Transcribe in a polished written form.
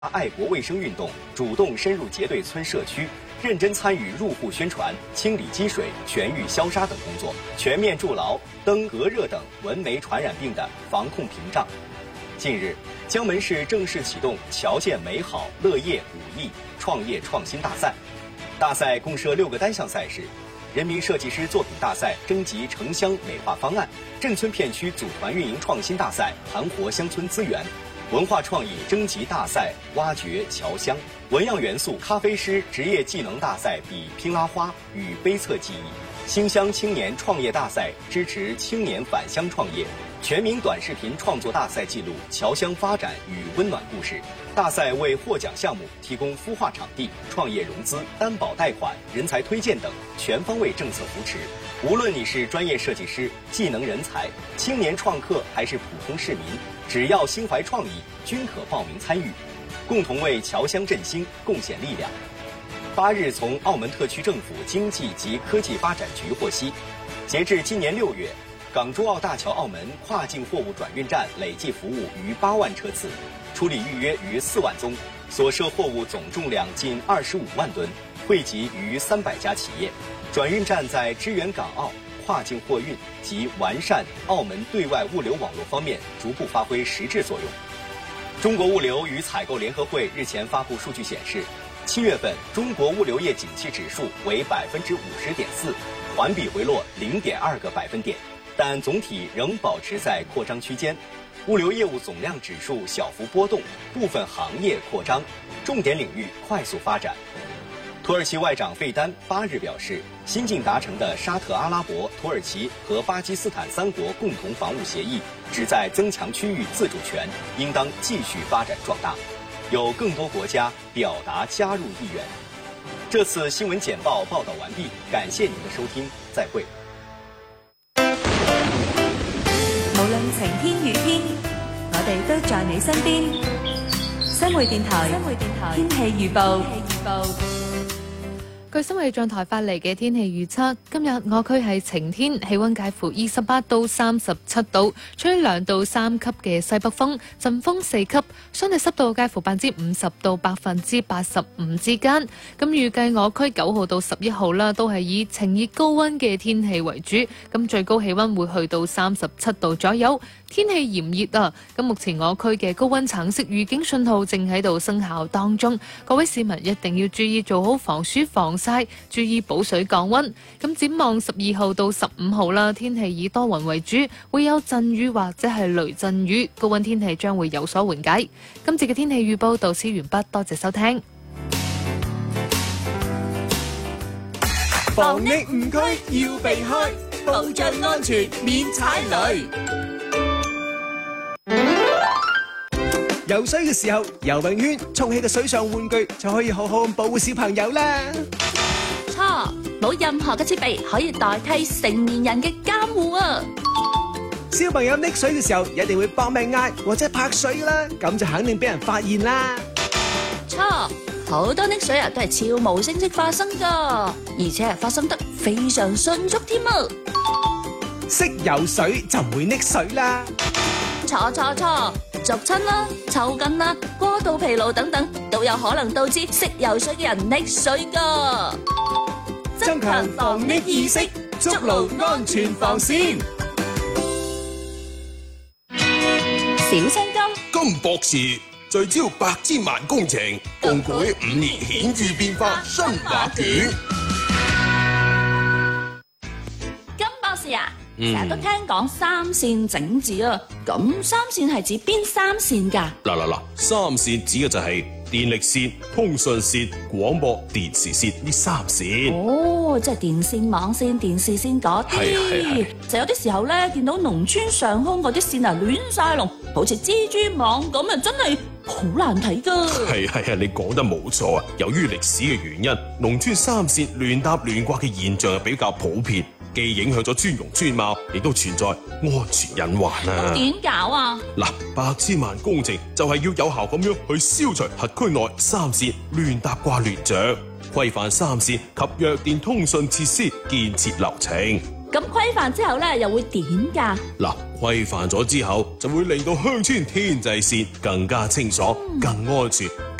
爱国卫生运动，主动深入结对村社区，认真参与入户宣传、清理积水、全域消杀等工作，全面筑牢登革热等蚊媒传染病的防控屏障。近日，江门市正式启动侨建美好乐业5亿创业创新大赛。大赛共设6个单项赛事：人民设计师作品大赛征集城乡美化方案，镇村片区组团运营创新大赛盘活乡村资源，文化创意征集大赛挖掘侨乡，纹样元素咖啡师职业技能大赛比拼拉花与杯测技艺，新乡青年创业大赛支持青年返乡创业，全民短视频创作大赛记录侨乡发展与温暖故事。大赛为获奖项目提供孵化场地、创业融资、担保贷款、人才推荐等全方位政策扶持。无论你是专业设计师、技能人才、青年创客还是普通市民，只要心怀创意，均可报名参与，共同为侨乡振兴贡献力量。8日，从澳门特区政府经济及科技发展局获悉，截至今年6月，港珠澳大桥澳门跨境货物转运站累计服务逾8万车次，处理预约逾4万宗，所涉货物总重量近25万吨，惠及逾300家企业。转运站在支援港澳跨境货运及完善澳门对外物流网络方面逐步发挥实质作用。中国物流与采购联合会日前发布数据显示，7月份中国物流业景气指数为50.4%，环比回落0.2个百分点，但总体仍保持在扩张区间。物流业务总量指数小幅波动，部分行业扩张，重点领域快速发展。土耳其外长费丹8日表示，新近达成的沙特阿拉伯、土耳其和巴基斯坦3国共同防务协议，旨在增强区域自主权，应当继续发展壮大。有更多国家表达加入意愿。这次新闻简报报道完毕，感谢您的收听，再会。 無論晴天雨天，我哋都在你身邊。新匯電台天氣預報。 據新氣象台發嚟嘅天氣預測，今日我區係晴天，氣溫介乎28到37度，吹2到3級嘅西北風，陣風4級，相對濕度介乎50%到85%之間。咁預計我區9號到11號啦，都係以晴熱高溫嘅天氣為主，咁最高氣溫會去到37度左右。天氣炎熱啊！咁目前我區嘅高溫橙色預警信號正喺度生效當中，各位市民一定要注意做好防暑防曬，注意補水降溫。咁展望12號到15號啦，天氣以多雲為主，會有陣雨或者係雷陣雨，高溫天氣將會有所緩解。今次嘅天氣預報到此完畢，多謝收聽。 防疫誤區要避開，保障安全免踩雷。 游水嘅時候，游泳圈充氣嘅水上玩具就可以好好咁保護小朋友啦。 錯，冇任何嘅設備可以代替成年人嘅監護啊！ 小朋友溺水嘅時候，一定會搏命嗌或者拍水啦，咁就肯定俾人發現啦。 錯，好多溺水啊都係悄無聲息發生㗎，而且係發生得非常迅速添啊！ 識游水就唔會溺水啦。 錯，逐親啦、抽筋啦、過度疲勞等等，都有可能導致識游水嘅人溺水㗎。 增強防溺意識，築牢安全防線。 小青金博士聚焦百千萬工程，共舉5年顯著變化新畫卷。 金博士啊！成日都聽講3線整治啊，咁3線係指邊3線㗎？ 嗱，3線指嘅就係電力線、通訊線、廣播電視線呢3線。 哦，即係電線、網線、電視線嗰啲。係。就有啲時候咧，見到農村上空嗰啲線啊亂晒龍，好似蜘蛛網咁啊，真係好難睇㗎。 係，你講得冇錯啊！由於歷史嘅原因，農村3線亂搭亂掛嘅現象係比較普遍。既影響咗村容村貌，亦都存在安全隱患啊！ 點搞啊？ 嗱，百千萬工程就係要有效咁樣去消除轄區內3線亂搭掛亂着，規範3線及弱電通訊設施建設流程。 咁規範之後咧，又會點㗎？ 嗱，規範咗之後，就會令到鄉村天際線更加清楚、更安全。